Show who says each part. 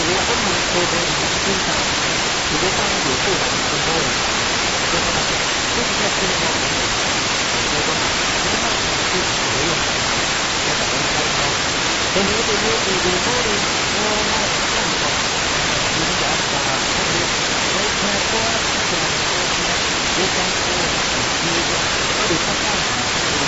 Speaker 1: 如果不能说的，你们经常直接当有部长更多人，对吧？就是在这个方面，我说起码是可用的，要打算开刀。但如果说你有道理，